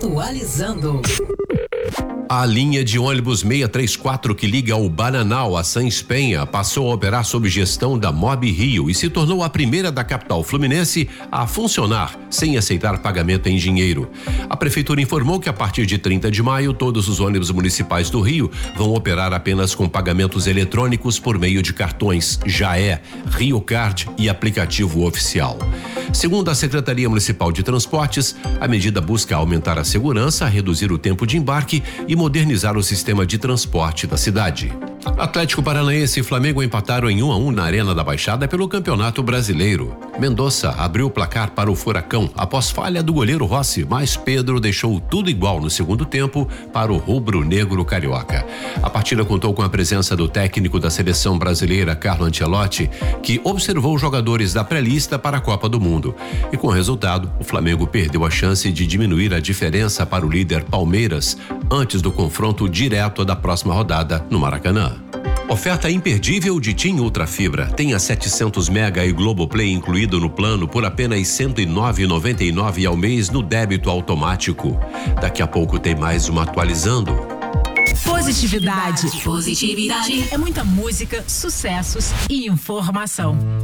Atualizando. A linha de ônibus 634 que liga o Bananal a Sães Penha passou a operar sob gestão da Mob Rio e se tornou a primeira da capital fluminense a funcionar sem aceitar pagamento em dinheiro. A prefeitura informou que a partir de 30 de maio todos os ônibus municipais do Rio vão operar apenas com pagamentos eletrônicos por meio de cartões Jaé, Rio Card e aplicativo oficial. Segundo a Secretaria Municipal de Transportes, a medida busca aumentar a segurança, reduzir o tempo de embarque e modernizar o sistema de transporte da cidade. Atlético Paranaense e Flamengo empataram em 1-1 na Arena da Baixada pelo Campeonato Brasileiro. Mendonça abriu o placar para o Furacão após falha do goleiro Rossi, mas Pedro deixou tudo igual no segundo tempo para o rubro-negro carioca. A partida contou com a presença do técnico da seleção brasileira, Carlo Ancelotti, que observou jogadores da pré-lista para a Copa do Mundo. E com o resultado, o Flamengo perdeu a chance de diminuir a diferença para o líder Palmeiras antes do confronto direto da próxima rodada no Maracanã. Oferta imperdível de TIM Ultra Fibra. Tenha 700 mega e Globoplay incluído no plano por apenas R$ 109,99 ao mês no débito automático. Daqui a pouco tem mais uma Atualizando. Positividade. É muita música, sucessos e informação.